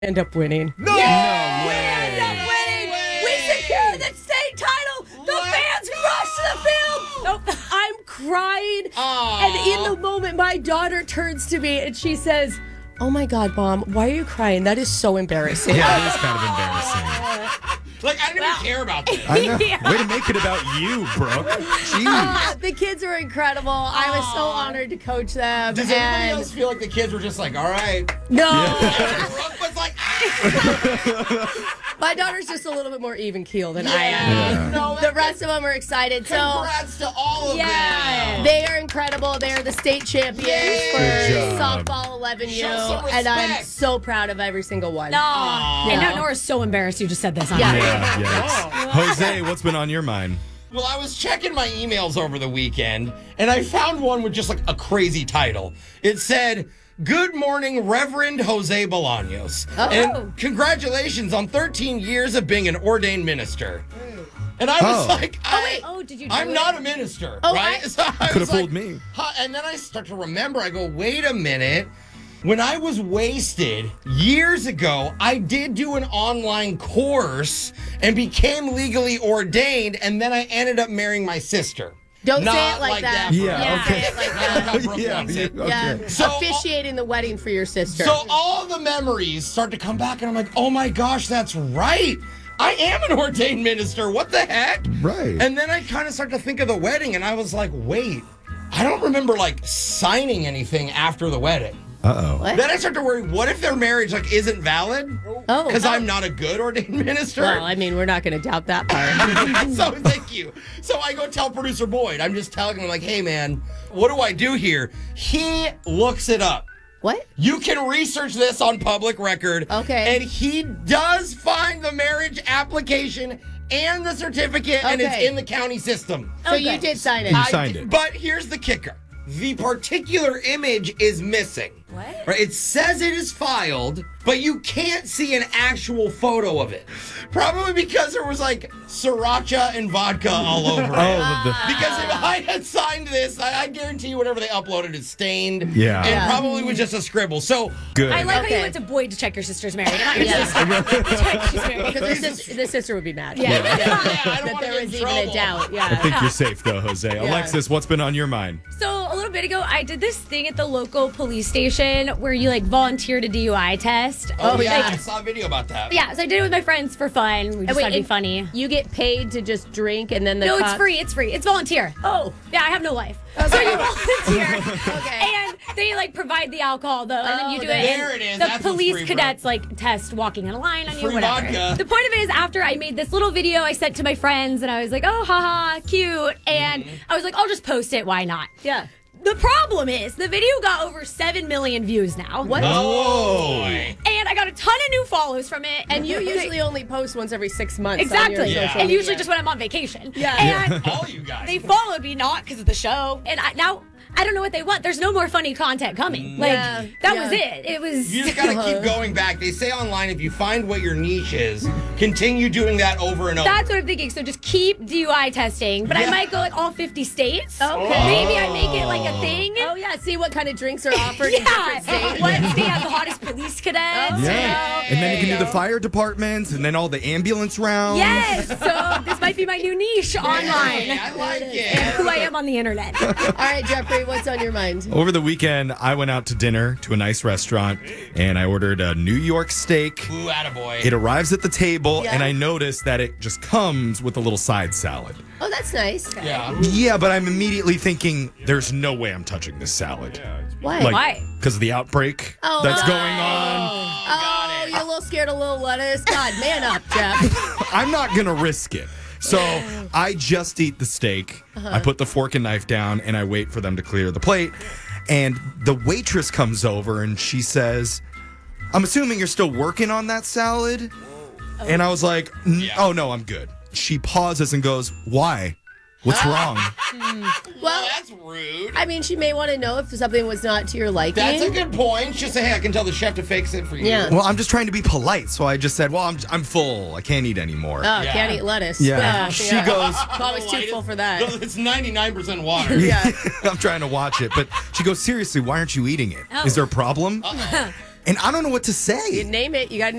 end up winning. No, Yeah, no we way. end up winning. We secured the state title. The fans rush to the field. Nope. I'm crying. Aw. And in the moment, my daughter turns to me and she says, "Oh my God, Mom, why are you crying? That is so embarrassing." Yeah, it is kind of embarrassing. Like, I didn't even care about this. I know. Yeah. Way to make it about you, Brooke. Jeez. The kids were incredible. I was so honored to coach them. Does anybody else feel like the kids were just like, all right? No. And Brooke was like, My daughter's just a little bit more even keeled than I yeah. am. No, The rest of them are excited. So congrats to all of them. they are incredible. They are the state champions Yay. for Good job. softball 11U. Show some And I'm respect. so proud of every single one. No. Aw. And now Nora's so embarrassed you just said this on Yeah. air. Yes. Jose, what's been on your mind? Well, I was checking my emails over the weekend, and I found one with just like a crazy title. It said, "Good morning, Reverend Jose Bolaños. And congratulations on 13 years of being an ordained minister." And I was like, Oh, did you do I'm it? not a minister, Oh, right? So I Could was have fooled like, me. huh, and then I start to remember, I go, wait a minute. When I was wasted years ago, I did do an online course and became legally ordained, and then I ended up marrying my sister. Don't Not say it like that. Brooke. Yeah, Don't okay. say it like That's how that. Brooke Yeah, wants it. yeah. Yeah. Okay. So- Officiating the wedding for your sister. So all the memories start to come back, and I'm like, oh my gosh, that's right. I am an ordained minister. What the heck? Right. And then I kind of start to think of the wedding, and I was like, wait, I don't remember like signing anything after the wedding. Uh-oh. What? Then I start to worry, what if their marriage like isn't valid? Oh. Because I'm not a good ordained minister. Well, I mean, we're not going to doubt that part. So thank you. So I go tell producer Boyd. I'm just telling him like, hey man, what do I do here? He looks it up. What? You can research this on public record. Okay. And he does find the marriage application and the certificate, and it's Okay. in the county system. So you did sign it. You signed it. But here's the kicker. The particular image is missing. What? Right? It says it is filed, but you can't see an actual photo of it. Probably because there was like sriracha and vodka all over it. Because if I had signed this, I guarantee you whatever they uploaded is stained. Yeah. And Yeah. probably was just a scribble. So Good. I like how Okay. you went to Boyd to check your sister's married. Not your Yeah. sister. Check she's married. Because the sister would be mad. Yeah. I don't That want to there get was in even a trouble. doubt. I Yeah. think you're safe, though, Jose. Alexis, what's been on your mind? So a little bit ago, I did this thing at the local police station where you like volunteer to DUI test. Oh, yeah. yeah. I saw a video about that. Yeah, so I did it with my friends for fun. We just wait, thought it'd be and- funny. You get paid to just drink and then the No, it's cops- free. It's free. It's volunteer. Oh. Yeah, I have no life. So you volunteer. Okay. And they like provide the alcohol though, and then you Oh, do it. there and it is. The That's what's police free, cadets like test walking in a line on you, Free whatever. vodka. The point of it is, after I made this little video, I sent to my friends, and I was like, "Oh, haha, cute," and I was like, "I'll just post it. Why not?" Yeah. The problem is, the video got over 7 million views now. What? Oh. And I got a ton of new follows from it. And you usually only post once every 6 months. exactly. On your Yeah. social And media. usually just when I'm on vacation. Yeah. And All you guys. they followed me not because of the show. And now I don't know what they want. There's no more funny content coming. Like, Yeah. that Yeah. was it. It was. You just gotta keep going back. They say online, if you find what your niche is, continue doing that over and over. That's what I'm thinking. So just keep DUI testing. But Yeah. I might go like all 50 states. Okay. Maybe I make it like a thing. Oh, yeah. See what kind of drinks are offered in Yeah. different states. Let's see, have the hottest police cadets. Oh, you Yeah. know? And then you can do the go. fire departments and then all the ambulance rounds. Yes. So this might be my new niche online. Hey, I like And it. who I am on the internet. All right, Jeffrey, what's on your mind? Over the weekend, I went out to dinner to a nice restaurant and I ordered a New York steak. Ooh, attaboy. It arrives at the table Yeah. and I noticed that it just comes with a little side salad. Oh, that's nice. Yeah. Yeah, but I'm immediately thinking, there's no way I'm touching this salad. Why? Why? Because of the outbreak Oh, that's no. going on. Oh, you're a little scared of little lettuce. God, man up, Jeff. I'm not going to risk it. So I just eat the steak. I put the fork and knife down and I wait for them to clear the plate. And the waitress comes over and she says, I'm assuming you're still working on that salad? And I was like, oh, no, I'm good. She pauses and goes, why? What's wrong? Well, That's rude. I mean, she may want to know if something was not to your liking. That's a good point. Just say, hey, I can tell the chef to fix it for you. Yeah. Well, I'm just trying to be polite. So I just said, well, I'm full. I can't eat anymore. Oh, Yeah. can't eat lettuce. Yeah. She goes, Always too full for that. No, it's 99% water. Yeah. I'm trying to watch it. But she goes, seriously, why aren't you eating it? Is there a problem? And I don't know what to say. You name it. You got to